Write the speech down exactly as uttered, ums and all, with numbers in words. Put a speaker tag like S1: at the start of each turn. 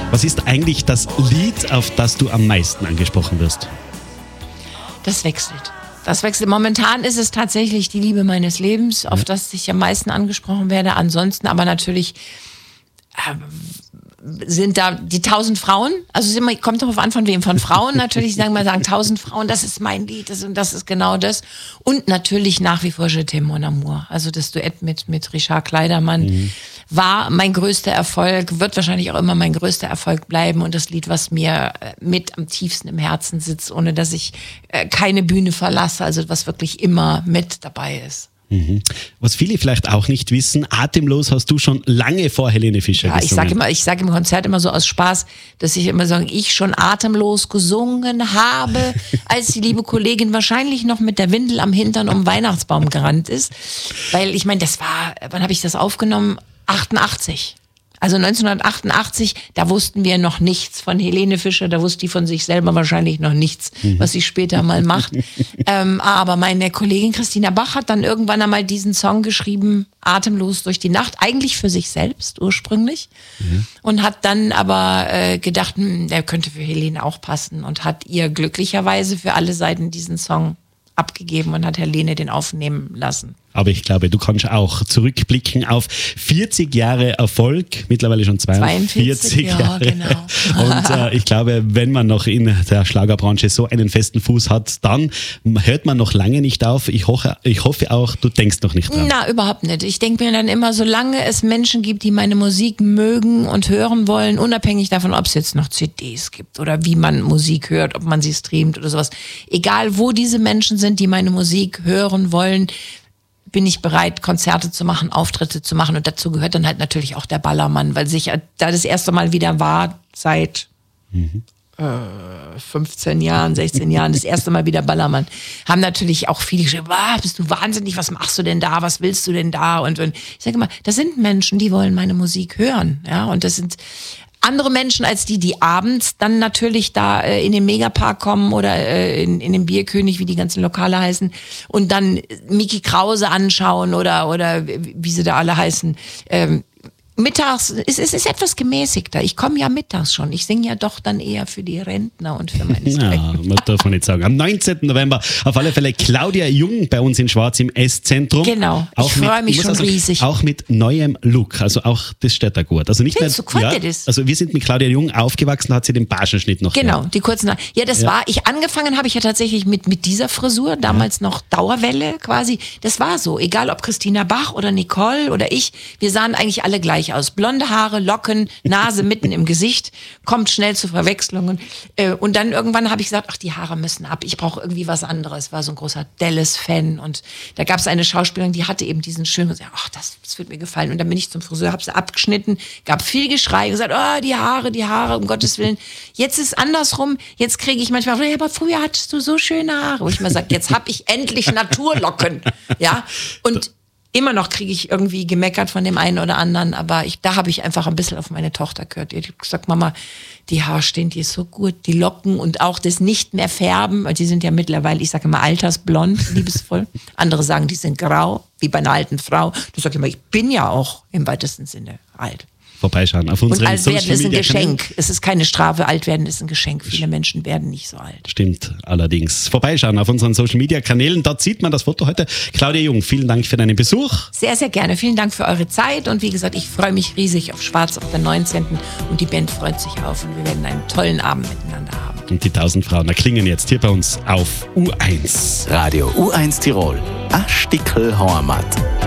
S1: Was ist eigentlich das Lied, auf das du am meisten angesprochen wirst?
S2: Das wechselt. Das wechselt. Momentan ist es tatsächlich die Liebe meines Lebens, auf ja. das ich am meisten angesprochen werde. Ansonsten aber natürlich äh, sind da die tausend Frauen. Also es immer, kommt darauf an, von wem. Von Frauen natürlich, sagen wir sagen, tausend Frauen, das ist mein Lied, das, und das ist genau das. Und natürlich nach wie vor Je t'aime mon amour. Also das Duett mit, mit Richard Kleidermann mhm. war mein größter Erfolg, wird wahrscheinlich auch immer mein größter Erfolg bleiben und das Lied, was mir mit am tiefsten im Herzen sitzt, ohne dass ich äh, keine Bühne verlasse, also was wirklich immer mit dabei ist.
S1: Mhm. Was viele vielleicht auch nicht wissen, Atemlos hast du schon lange vor Helene Fischer
S2: ja, gesungen. Ich sage immer, ich sage im Konzert immer so aus Spaß, dass ich immer sage, ich schon atemlos gesungen habe, als die liebe Kollegin wahrscheinlich noch mit der Windel am Hintern um den Weihnachtsbaum gerannt ist. Weil ich meine, das war, wann habe ich das aufgenommen? achtundachtzig. Also neunzehnhundertachtundachtzig, da wussten wir noch nichts von Helene Fischer, da wusste die von sich selber wahrscheinlich noch nichts, was sie später mal macht. ähm, aber meine Kollegin Christina Bach hat dann irgendwann einmal diesen Song geschrieben, Atemlos durch die Nacht, eigentlich für sich selbst ursprünglich. Mhm. Und hat dann aber äh, gedacht, hm, der könnte für Helene auch passen und hat ihr glücklicherweise für alle Seiten diesen Song abgegeben und hat Helene den aufnehmen lassen.
S1: Aber ich glaube, du kannst auch zurückblicken auf vierzig Jahre Erfolg, mittlerweile schon zweiundvierzig
S2: ja,
S1: Jahre.
S2: Genau.
S1: Und äh, ich glaube, wenn man noch in der Schlagerbranche so einen festen Fuß hat, dann hört man noch lange nicht auf. Ich hoffe, ich hoffe auch, du denkst noch nicht dran.
S2: Na, überhaupt nicht. Ich denke mir dann immer, solange es Menschen gibt, die meine Musik mögen und hören wollen, unabhängig davon, ob es jetzt noch C Ds gibt oder wie man Musik hört, ob man sie streamt oder sowas. Egal, wo diese Menschen sind, die meine Musik hören wollen, bin ich bereit, Konzerte zu machen, Auftritte zu machen. Und dazu gehört dann halt natürlich auch der Ballermann, weil sich da das erste Mal wieder war, seit mhm. äh, fünfzehn Jahren, sechzehn Jahren, das erste Mal wieder Ballermann, haben natürlich auch viele geschrieben, ah, bist du wahnsinnig, was machst du denn da, was willst du denn da? Und, und ich sage immer, das sind Menschen, die wollen meine Musik hören. Ja, und das sind andere Menschen als die, die abends dann natürlich da äh, in den Megapark kommen oder äh, in, in den Bierkönig, wie die ganzen Lokale heißen, und dann Micky Krause anschauen oder oder wie sie da alle heißen. Ähm, mittags, es, es ist etwas gemäßigter. Ich komme ja mittags schon. Ich singe ja doch dann eher für die Rentner und für meine
S1: Ja, man darf man nicht sagen. Am neunzehnten November auf alle Fälle Claudia Jung bei uns in Schwarz im Esszentrum.
S2: Genau,
S1: auch
S2: ich freue mich schon
S1: also,
S2: riesig.
S1: Auch mit neuem Look, also auch das steht da gut. Also nicht
S2: Findest
S1: mehr,
S2: du,
S1: ja,
S2: das?
S1: also wir sind mit Claudia Jung aufgewachsen, hat sie den Pagenschnitt noch
S2: Genau,
S1: gehabt.
S2: die kurzen. Ja, das ja. war, ich angefangen habe ich ja tatsächlich mit, mit dieser Frisur, damals ja. noch Dauerwelle quasi. Das war so, egal ob Christina Bach oder Nicole oder ich, wir sahen eigentlich alle gleich aus. Blonde Haare, Locken, Nase mitten im Gesicht, kommt schnell zu Verwechslungen. Und dann irgendwann habe ich gesagt, ach, die Haare müssen ab, ich brauche irgendwie was anderes. War so ein großer Dallas-Fan und da gab es eine Schauspielerin, die hatte eben diesen schönen, ach, das, das wird mir gefallen. Und dann bin ich zum Friseur, habe sie abgeschnitten, gab viel Geschrei, gesagt, oh, die Haare, die Haare, um Gottes Willen. Jetzt ist andersrum, jetzt kriege ich manchmal, ja, aber früher hattest du so schöne Haare. Wo ich mal sage, jetzt habe ich endlich Naturlocken. Ja, und immer noch kriege ich irgendwie gemeckert von dem einen oder anderen, aber ich, da habe ich einfach ein bisschen auf meine Tochter gehört. Die hat gesagt, Mama, die Haare stehen dir so gut, die Locken und auch das nicht mehr färben. Die sind ja mittlerweile, ich sage immer altersblond, liebevoll. Andere sagen, die sind grau, wie bei einer alten Frau. Da sage ich immer, ich bin ja auch im weitesten Sinne alt.
S1: Vorbeischauen auf unseren
S2: Und alt werden ist ein Geschenk.
S1: Kanälen.
S2: Es ist keine Strafe, alt werden ist ein Geschenk. Viele Menschen werden nicht so alt.
S1: Stimmt allerdings. Vorbeischauen auf unseren Social Media Kanälen, dort sieht man das Foto heute. Claudia Jung, vielen Dank für deinen Besuch.
S2: Sehr, sehr gerne. Vielen Dank für eure Zeit und wie gesagt, ich freue mich riesig auf Schwarz auf den neunzehnten und die Band freut sich auf und wir werden einen tollen Abend miteinander haben.
S1: Und die tausend Frauen erklingen jetzt hier bei uns auf U eins.
S3: Radio U eins Tirol, a Stickel Heimat.